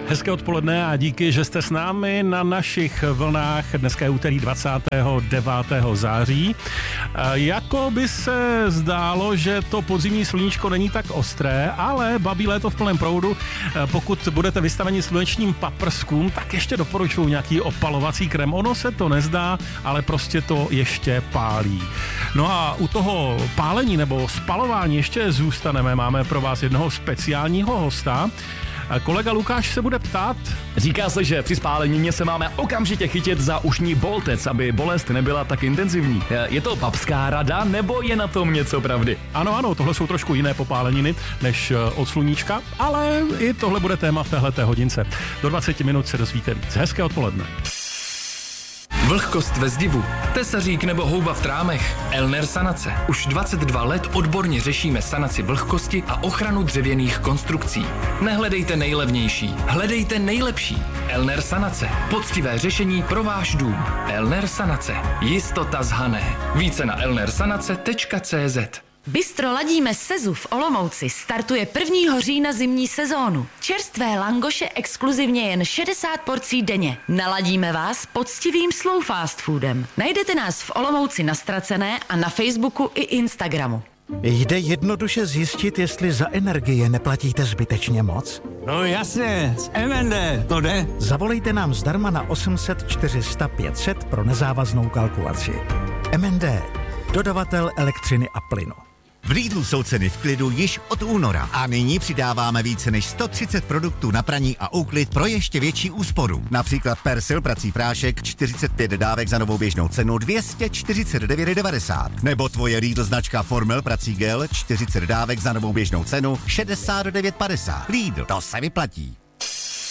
Hezké odpoledne a díky, že jste s námi na našich vlnách. Dneska je úterý 29. září. Jako by se zdálo, že to podzimní sluníčko není tak ostré, ale babí léto v plném proudu. Pokud budete vystaveni slunečním paprskům, tak ještě doporučuji nějaký opalovací krém. Ono se to nezdá, ale prostě to ještě pálí. No a u toho pálení nebo spalování ještě zůstaneme. Máme pro vás jednoho speciálního hosta. Kolega Lukáš se bude ptát. Říká se, že při spálení se máme okamžitě chytit za ušní boltec, aby bolest nebyla tak intenzivní. Je to papská rada, nebo je na tom něco pravdy? Ano, tohle jsou trošku jiné popáleniny než od sluníčka, ale i tohle bude téma v téhleté hodince. Do 20 minut se dozvíte víc. Hezké odpoledne. Vlhkost ve zdivu, tesařík nebo houba v trámech. Elner Sanace. Už 22 let odborně řešíme sanaci vlhkosti a ochranu dřevěných konstrukcí. Nehledejte nejlevnější, hledejte nejlepší. Elner Sanace. Poctivé řešení pro váš dům. Elner Sanace. Jistota z Hané. Více na elnersanace.cz. Bistro Ladíme Sezu v Olomouci startuje 1. října zimní sezónu. Čerstvé langoše exkluzivně jen 60 porcí denně. Naladíme vás poctivým slow fast foodem. Najdete nás v Olomouci na Ztracené a na Facebooku i Instagramu. Jde jednoduše zjistit, jestli za energie neplatíte zbytečně moc? No jasně, z MND to jde. Zavolejte nám zdarma na 800 400 500 pro nezávaznou kalkulaci. MND, dodavatel elektřiny a plynu. V Lidlu jsou ceny v klidu již od února a nyní přidáváme více než 130 produktů na praní a úklid pro ještě větší úsporu. Například Persil prací prášek 45 dávek za novou běžnou cenu 249,90. Nebo tvoje Lidl značka Formel prací gel 40 dávek za novou běžnou cenu 69,50. Lidl, to se vyplatí.